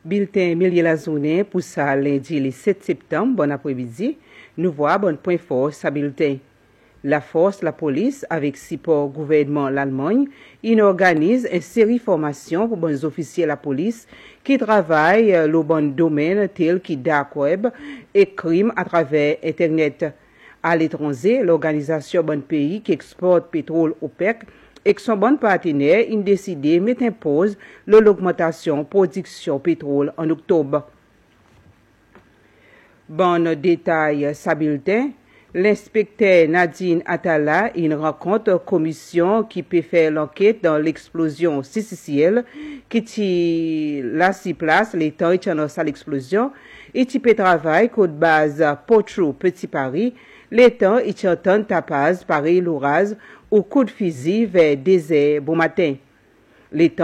Bulletin milieu la journée pour ça lundi le 7 septembre, bon après-midi. Nous voyons bon point fort sa bulletin. La force, la police, avec support gouvernement l'Allemagne, ils organisent une série de formations pour bons officiers la police qui travaillent le bon domaine tel que dark web et crime à travers Internet. À l'étranger, l'organisation Bon Pays qui exporte pétrole OPEC et son bon partenaire, ils ont décidé de mettre en pause l'augmentation de production pétrole en octobre. Bon détail, sa bulletin. L'inspecteur Nadine Atala, il rencontre commission qui peut faire l'enquête dans l'explosion CCCL, qui là si place les temps et à l'explosion, et qui peut travailler code base Potro Petit Paris, les temps et chantant tapage Paris l'orage ou coup de fusil vers désert bon matin. Les temps